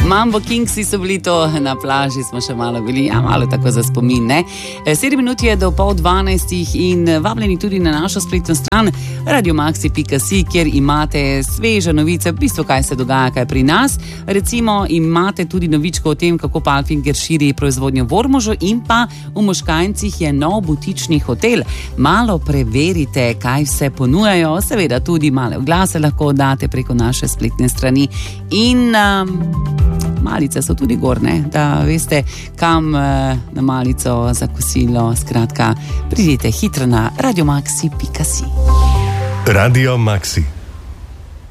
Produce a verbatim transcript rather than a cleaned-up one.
Mambo Kingsi so bili to, na plaži smo še malo bili, a malo tako za spomin, ne? Sedem minut je do pol dvanajstih in vabljeni tudi na našo spletno stran radiomaxi pika si, kjer imate sveže novice, v bistvu kaj se dogaja, kaj pri nas. Recimo imate tudi novičko o tem, kako Palfinger širi proizvodnjo v Ormožu in pa v Moškanjcih je nov butični hotel. Malo preverite, kaj vse ponujajo, seveda tudi male oglase lahko date preko naše spletne strani in um, malice so tudi gorne, da veste, kam uh, na malico za kosilo. Skratka, pridite hitro na radiomaxi pika si. Radio Maxi.